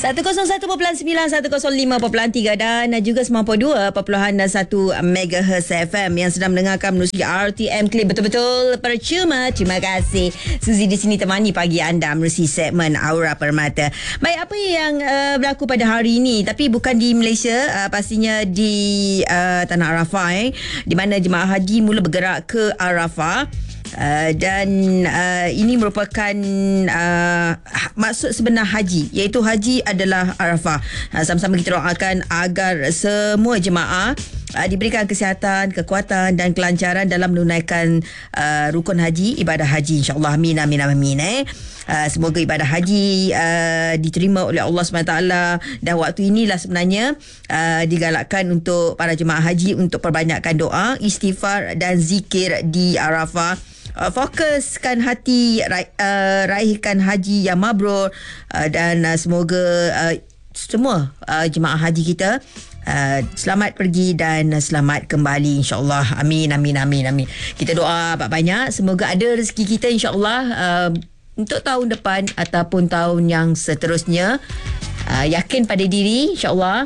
101.9, 105.3 dan juga 92.1 MHz FM yang sedang mendengarkan menerusi RTM Klip betul-betul percuma. Terima kasih Suzy di sini temani pagi anda menerusi segmen Aura Permata. Baik, apa yang berlaku pada hari ini, tapi bukan di Malaysia, pastinya di Tanah Arafah, di mana jemaah haji mula bergerak ke Arafah. Dan ini merupakan maksud sebenar haji, iaitu haji adalah Arafah. Sama-sama kita doakan agar semua jemaah diberikan kesihatan, kekuatan dan kelancaran dalam menunaikan rukun haji, ibadah haji, insyaAllah. Amin, amin, amin. Semoga ibadah haji diterima oleh Allah SWT. Dan waktu inilah sebenarnya digalakkan untuk para jemaah haji untuk perbanyakkan doa, istighfar dan zikir di Arafah. Fokuskan hati, raihkan haji yang mabrur, dan semoga semua jemaah haji kita selamat pergi dan selamat kembali, insyaAllah. Amin, amin, amin, amin. Kita doa banyak-banyak, semoga ada rezeki kita, insyaAllah, untuk tahun depan ataupun tahun yang seterusnya. Yakin pada diri, insyaAllah.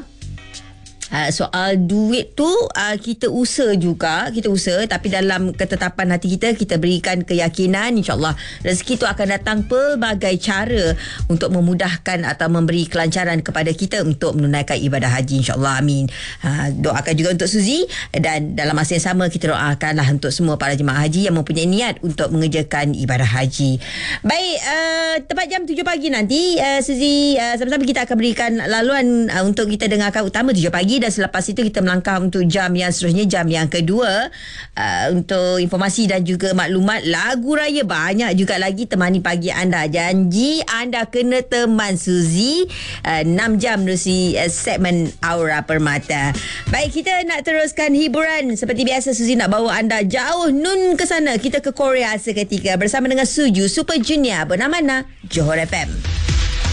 Soal duit tu kita usaha juga, kita usaha, tapi dalam ketetapan hati kita berikan keyakinan, insyaAllah rezeki tu akan datang pelbagai cara untuk memudahkan atau memberi kelancaran kepada kita untuk menunaikan ibadah haji, insyaAllah. Amin. Doakan juga untuk Suzy, dan dalam masa yang sama kita doakanlah untuk semua para jemaah haji yang mempunyai niat untuk mengerjakan ibadah haji. Baik, tepat jam 7 pagi nanti, Suzy, sama-sama kita akan berikan laluan untuk kita dengarkan utama 7 pagi. Dan selepas itu kita melangkah untuk jam yang seterusnya, jam yang kedua, untuk informasi dan juga maklumat. Lagu raya banyak juga lagi temani pagi anda. Janji anda kena teman Suzy 6 jam menerusi segmen Aura Permata. Baik, kita nak teruskan hiburan. Seperti biasa, Suzy nak bawa anda jauh nun ke sana. Kita ke Korea seketika bersama dengan Suju Super Junior bernama Johor FM.